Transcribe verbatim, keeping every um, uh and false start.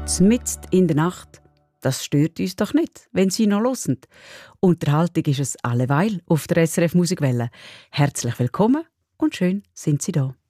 Zmitzt in der Nacht, das stört uns doch nicht, wenn Sie noch hören. Unterhaltung ist es alleweil auf der S R F Musikwelle. Herzlich willkommen und schön sind Sie da.